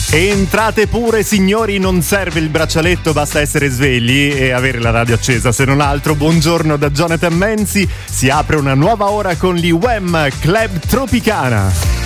Entrate pure signori, non serve il braccialetto, basta essere svegli e avere la radio accesa, se non altro. Buongiorno da Jonathan Menzi, si apre una nuova ora con gli Wham! Club Tropicana.